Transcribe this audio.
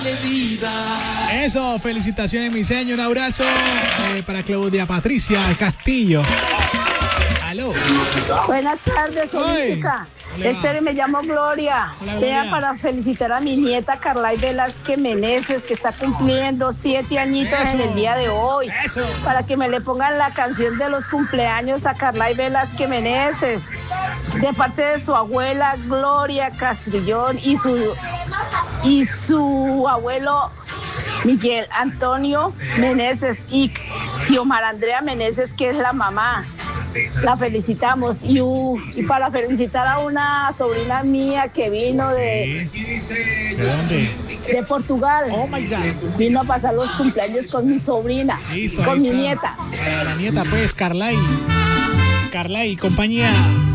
Eso, felicitaciones, mi señor. Un abrazo para Claudia Patricia Castillo. Aló. Buenas tardes, Olímpica. Me llamo Gloria. Hola, Gloria. Para felicitar a mi nieta Carlay Velázquez Meneses, que está cumpliendo 7 añitos en el día de hoy. Eso. Para que me le pongan la canción de los cumpleaños a Carlay Velázquez Meneses, de parte de su abuela Gloria Castrillón y su abuelo Miguel Antonio Meneses y Xiomara Andrea Meneses, que es la mamá. La felicitamos y para felicitar a una sobrina mía que vino ¿De dónde? de Portugal. Oh my God. Vino a pasar los cumpleaños con mi sobrina, Listo, con ahí mi está. nieta. Para la nieta, pues, Carlay y compañía.